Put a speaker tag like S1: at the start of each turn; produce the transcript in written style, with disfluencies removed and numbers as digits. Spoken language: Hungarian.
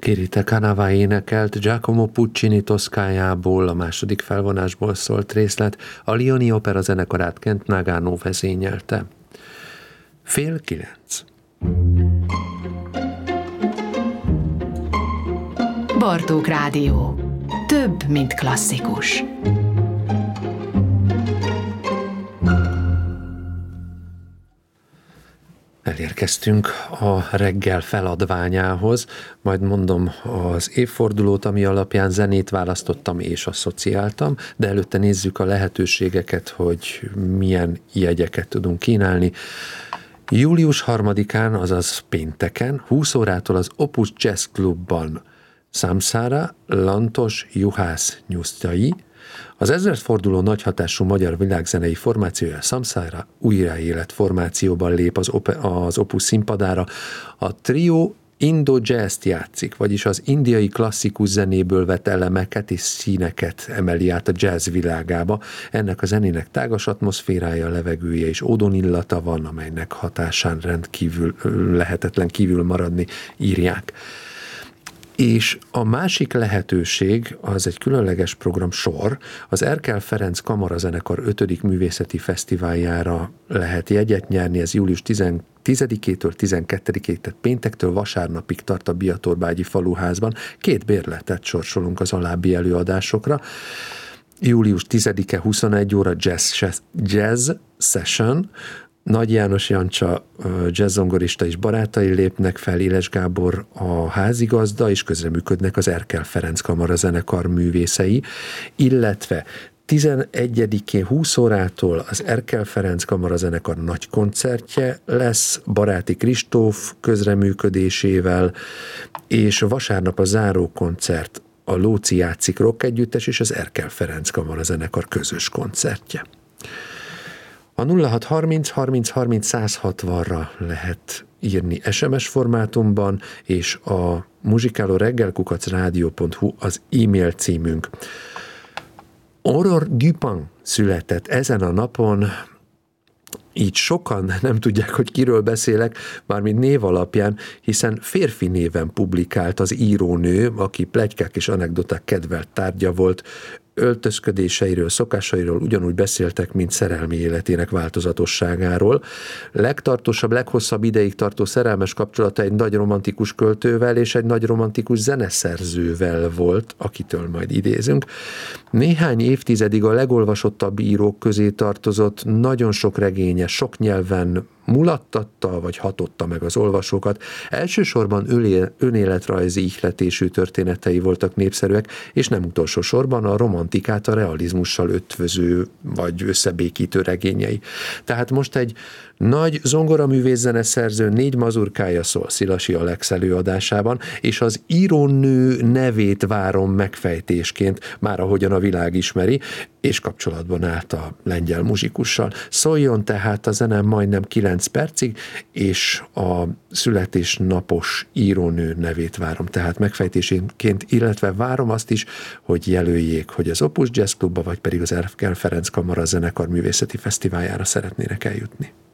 S1: Kirite Canava énekelt Giacomo Puccini Toszkájából, a második felvonásból szólt részlet, a Lioni Opera zenekarát Kent Nagano vezényelte. 8:30.
S2: Bartók Rádió. Több, mint klasszikus.
S1: Elérkeztünk a reggel feladványához, majd mondom az évfordulót, ami alapján zenét választottam és asszociáltam, de előtte nézzük a lehetőségeket, hogy milyen jegyeket tudunk kínálni. Július 3-án, azaz pénteken, 20 órától az Opus Jazz Clubban Samsara, Lantos, Juhász nyusztjai, az ezredforduló nagyhatású magyar világzenei formációja Samsara újraélet formációban lép az Opus színpadára. A trió Indo-jazzt játszik, vagyis az indiai klasszikus zenéből vett elemeket és színeket emeli át a jazz világába. Ennek a zenének tágas atmoszférája, levegője és ódonillata van, amelynek hatásán rendkívül lehetetlen kívül maradni, írják. És a másik lehetőség az egy különleges programsor, az Erkel Ferenc Kamarazenekar 5. művészeti fesztiváljára lehet jegyet nyerni, ez július 10-től 12-ig, tehát péntektől vasárnapig tart a Biatorbágyi faluházban. 2 bérletet sorsolunk az alábbi előadásokra. Július 10-e 21 óra jazz session, Nagy János Jancsa jazzzongorista és barátai lépnek fel, Éles Gábor a házigazda, és közreműködnek az Erkel Ferenc Kamarazenekar művészei, illetve 11-én 20 órától az Erkel Ferenc Kamarazenekar nagy koncertje lesz, Baráti Kristóf közreműködésével, és vasárnap a záró koncert a Lóci játszik rock együttes és az Erkel Ferenc Kamarazenekar közös koncertje. A 0630 30 30 160-ra lehet írni SMS formátumban, és a muzsikálóreggelkukacradio.hu az e-mail címünk. Aurore Dupin született ezen a napon, így sokan nem tudják, hogy kiről beszélek, mármint név alapján, hiszen férfi néven publikált az írónő, aki pletykák és anekdoták kedvelt tárgya volt. Öltözködéseiről, szokásairól ugyanúgy beszéltek, mint szerelmi életének változatosságáról. Legtartósabb, leghosszabb ideig tartó szerelmes kapcsolata egy nagy romantikus költővel és egy nagy romantikus zeneszerzővel volt, akitől majd idézünk. Néhány évtizedig a legolvasottabb írók közé tartozott, nagyon sok regénye, sok nyelven mulattatta vagy hatotta meg az olvasókat. Elsősorban önéletrajzi ihletésű történetei voltak népszerűek, és nem utolsó sorban a romantikát a realizmussal ötvöző vagy összebékítő regényei. Tehát most egy nagy zongoraművész zeneszerző 4 mazurkája szól Szilasi Alex előadásában, és az írónő nevét várom megfejtésként, már ahogyan a világ ismeri, és kapcsolatban állt a lengyel muzsikussal. Szóljon tehát a zene majdnem 9 percig, és a születésnapos írónő nevét várom tehát megfejtésénként, illetve várom azt is, hogy jelöljék, hogy az Opus Jazz Clubba, vagy pedig az Erkel Ferenc Kamarazenekar művészeti fesztiváljára szeretnének eljutni.